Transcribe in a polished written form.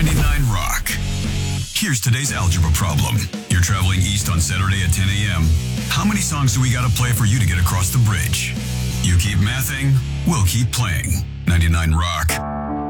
99 Rock. Here's today's algebra problem. You're traveling east on Saturday at 10 a.m. How many songs do we gotta play for you to get across the bridge? You keep mathing, we'll keep playing. 99 Rock.